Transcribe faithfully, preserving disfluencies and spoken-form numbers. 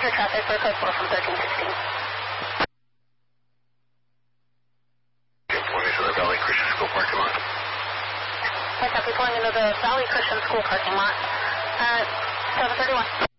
Roger, traffic for code four from thirteen sixteen. Pulling into the Valley Christian School parking lot. I copy, pulling into the Valley Christian School parking lot. Uh, seven thirty-one.